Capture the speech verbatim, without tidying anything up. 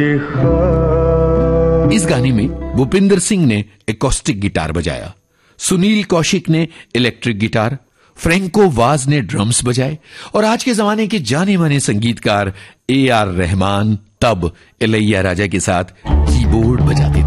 इस गाने में भूपिंदर सिंह ने एकॉस्टिक गिटार बजाया, सुनील कौशिक ने इलेक्ट्रिक गिटार, फ्रैंको वाज ने ड्रम्स बजाए और आज के जमाने के जाने माने संगीतकार ए आर रहमान तब इलैया राजा के साथ कीबोर्ड बजाते